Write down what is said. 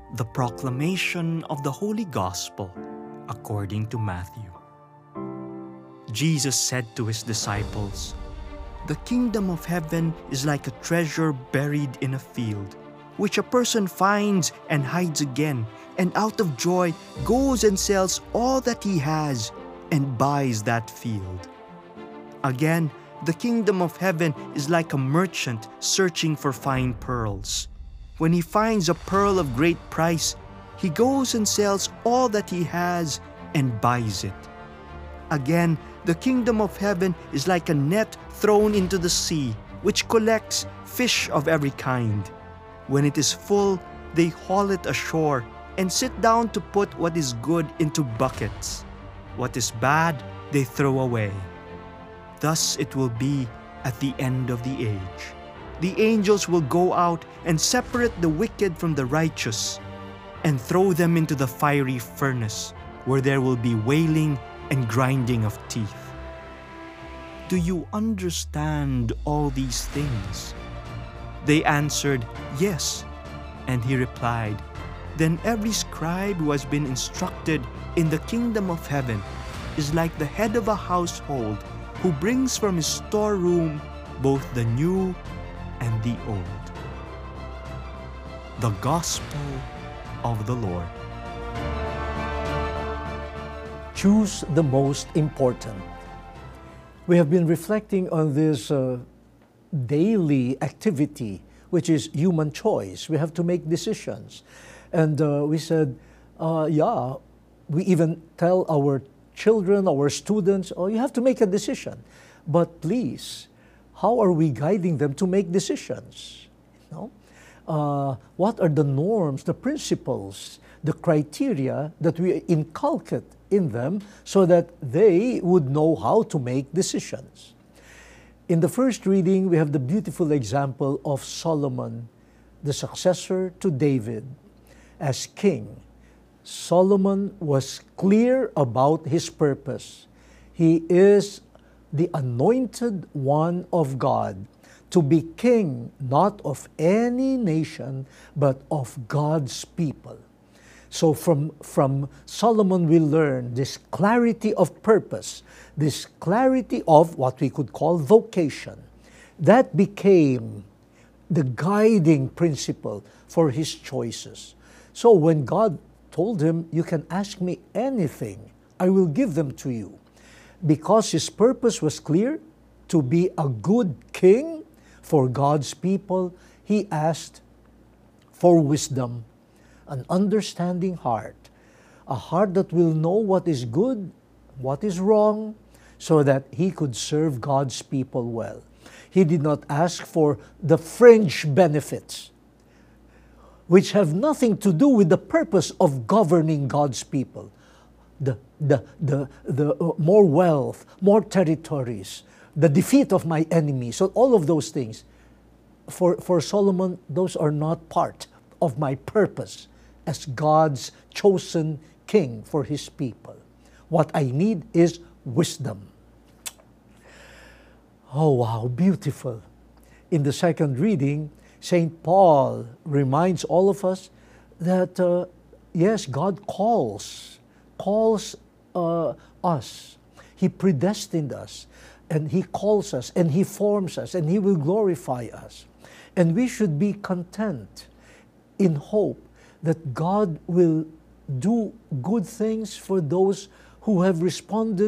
The proclamation of the Holy Gospel according to Matthew. Jesus said to his disciples, "The kingdom of heaven is like a treasure buried in a field, which a person finds and hides again, and out of joy goes and sells all that he has and buys that field. Again, the kingdom of heaven is like a merchant searching for fine pearls. When he finds a pearl of great price, he goes and sells all that he has and buys it. Again, the kingdom of heaven is like a net thrown into the sea, which collects fish of every kind. When it is full, they haul it ashore and sit down to put what is good into buckets. What is bad, they throw away. Thus it will be at the end of the age. The angels will go out and separate the wicked from the righteous and throw them into the fiery furnace, where there will be wailing and grinding of teeth." "Do you understand all these things?" They answered, "Yes." And he replied, "Then every scribe who has been instructed in the kingdom of heaven is like the head of a household who brings from his storeroom both the new and the old." The Gospel of the Lord. Choose the most important. We have been reflecting on this daily activity, which is human choice. We have to make decisions. And we said, we even tell our children, our students, oh, you have to make a decision. But please, how are we guiding them to make decisions? What are the norms, the principles, the criteria that we inculcate in them so that they would know how to make decisions? In the first reading, we have the beautiful example of Solomon, the successor to David. As king, Solomon was clear about his purpose. He is the anointed one of God to be king, not of any nation, but of God's people. So from Solomon we learn this clarity of purpose, this clarity of what we could call vocation. That became the guiding principle for his choices. So when God told him, "You can ask me anything, I will give them to you," because his purpose was clear, to be a good king for God's people, he asked for wisdom, an understanding heart, a heart that will know what is good, what is wrong, so that he could serve God's people well. He did not ask for the fringe benefits, which have nothing to do with the purpose of governing God's people. The more wealth, more territories, the defeat of my enemies, so all of those things. For Solomon, those are not part of my purpose as God's chosen king for his people. What I need is wisdom. Oh, wow, beautiful. In the second reading, St. Paul reminds all of us that, yes, God calls us. He predestined us, and He calls us, and He forms us, and He will glorify us. And we should be content in hope that God will do good things for those who have responded